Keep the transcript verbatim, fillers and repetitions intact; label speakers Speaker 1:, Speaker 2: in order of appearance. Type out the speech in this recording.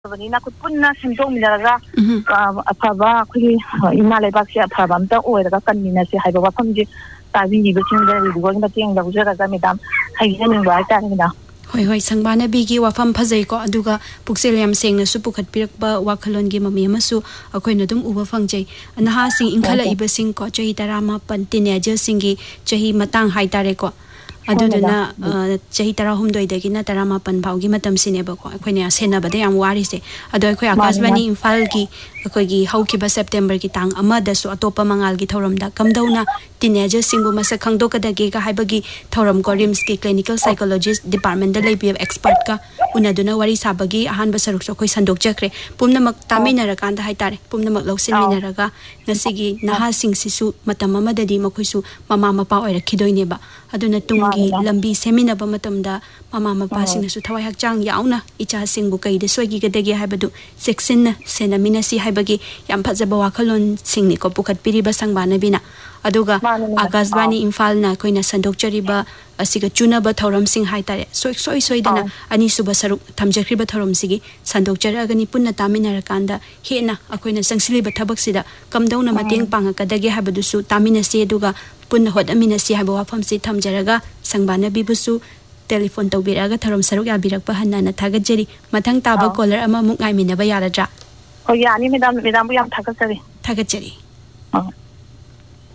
Speaker 1: बनीना कुछ पुन्ना सिंधु मिलरगा अफाबा खुली इमा लेबाक से अफाबा अमता ओइरगा कन्निना से हाइबा वाफमजे ताबी निबसिंग दा रिगोग मतेंग दा उजरगा मेदाम हाइजनिंग बाय तारिना
Speaker 2: होय होय संबाना बिगी वाफम फजै को अदुगा पुक्सेल याम सेंगना सु पुखत पिरकबा वाखलोन गे ममी अमसु अखोइना दुम उबा फंगजै नहा सिंग इंखला इबसिंग को चही तरामा पंटिनेजर सिंगी चही मतांग हाइतारे को अदुदना चही तरा हुमदोइदगिना तरामा पन भाउगी मतम सिनेबको अखोइना सेनाबदे याम वारिसे अदो अखोइ आकाशवाणी इम्फाल की अखोइगी हौकिबा सेप्टेम्बर की तांग अमदसु अतोपा मंगाल की थौरमदा कमदौना टीनेजर सिंगु मसक खंगदोकदगे का हाइबगी थौरम को रिम्स की क्लिनिकल साइकोलॉजिस्ट डिपार्टमेंट दा लेबी एक्सपर्ट का उनादुना वारी साबगी अहानबा सरुक सो अखोइ संदोक जखरे पुमनमक तामिनरकांदा हाइतारे पुमनमक लौसिनमिनरगा नसिगी नहा सिंग सिसु मतम अमददी मखोइसु ममा मपा ओइरखिदोइनेबा अदुना तुंगी लंबी सेमिनबा मतमदा ममा मपा सिंगसु थवाइ हक्चांग याउना इचा सिंगबु कइदे सोइगिगदगे हाइबदु सेक्सिन सेनामिनसी हाइबगी याम फजबा वाखलोन सिंगनि को पुखत पिरिबा संगबानबिना अदुगा आकाशवाणी इम्फाल ना कोइना संदोकचरिबा असिगा चुनाबा थौरम सिंग हाइतारे सोइ सोइ सोइदना अनिसुबा सरुक थमजखरिबा थौरम सिगी संदोकचरगनि पुन्ना तामिनरकांदा हेना अखोइना संगसिलिबा थबकसिदा कमदौना मतेंग पांगकदगे हाइबदुसु तामिनसी अदुगा पुन्ना होदमिनसी हाइबा वाफमसि थमजरगा संगबानबिबुसु टेलीफोन तौबिरागा थौरम सरुक याबिरकपा हन्नाना थागजरी मथंग ताबा कॉलर अमा मुक आइमिनबा यारद्रा
Speaker 1: हो यानी मेदाम मेदाम याम थागजरी
Speaker 2: थागजरी